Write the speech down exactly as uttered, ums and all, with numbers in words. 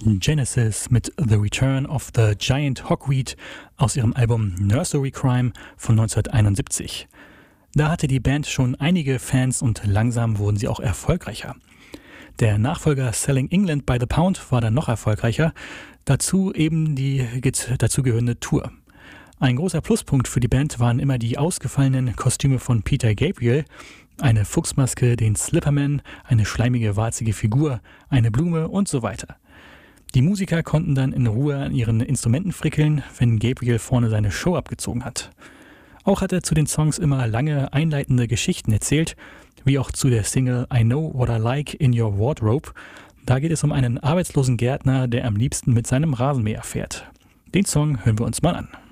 Genesis mit The Return of the Giant Hogweed aus ihrem Album Nursery Crime von neunzehnhunderteinundsiebzig. Da hatte die Band schon einige Fans und langsam wurden sie auch erfolgreicher. Der Nachfolger Selling England by the Pound war dann noch erfolgreicher, dazu eben die dazugehörende Tour. Ein großer Pluspunkt für die Band waren immer die ausgefallenen Kostüme von Peter Gabriel, eine Fuchsmaske, den Slipperman, eine schleimige, warzige Figur, eine Blume und so weiter. Die Musiker konnten dann in Ruhe an ihren Instrumenten frickeln, wenn Gabriel vorne seine Show abgezogen hat. Auch hat er zu den Songs immer lange einleitende Geschichten erzählt, wie auch zu der Single I Know What I Like in Your Wardrobe. Da geht es um einen arbeitslosen Gärtner, der am liebsten mit seinem Rasenmäher fährt. Den Song hören wir uns mal an.